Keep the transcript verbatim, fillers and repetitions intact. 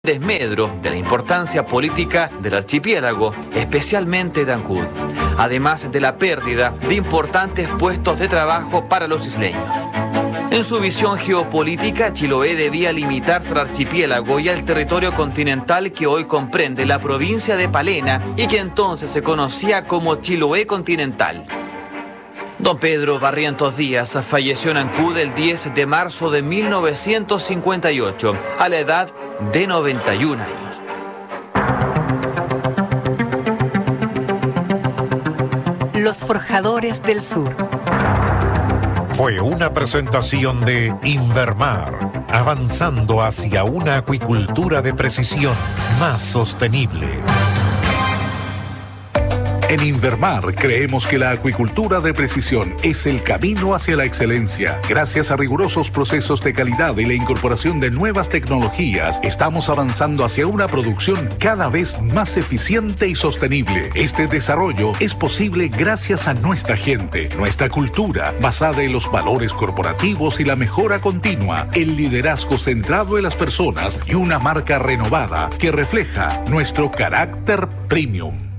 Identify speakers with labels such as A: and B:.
A: desmedro de la importancia política del archipiélago, especialmente de Ancud, además de la pérdida de importantes puestos de trabajo para los isleños. En su visión geopolítica, Chiloé debía limitarse al archipiélago y al territorio continental que hoy comprende la provincia de Palena y que entonces se conocía como Chiloé continental. Don Pedro Barrientos Díaz falleció en Ancud el diez de marzo de mil novecientos cincuenta y ocho, a la edad de noventa y un años.
B: Los Forjadores del Sur.
C: Fue una presentación de Invermar, avanzando hacia una acuicultura de precisión más sostenible.
D: En Invermar creemos que la acuicultura de precisión es el camino hacia la excelencia. Gracias a rigurosos procesos de calidad y la incorporación de nuevas tecnologías, estamos avanzando hacia una producción cada vez más eficiente y sostenible. Este desarrollo es posible gracias a nuestra gente, nuestra cultura, basada en los valores corporativos y la mejora continua, el liderazgo centrado en las personas y una marca renovada que refleja nuestro carácter premium.